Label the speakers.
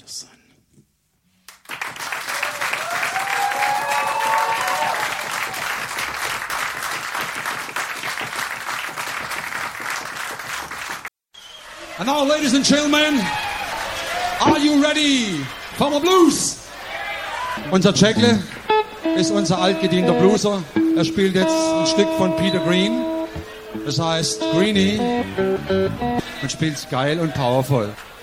Speaker 1: Son.
Speaker 2: And now, ladies and gentlemen, are you ready for the blues? Unser Jackle ist unser altgedienter Blueser. Er spielt jetzt ein Stück von Peter Green. Das heißt Greenie und spielt geil und powerful.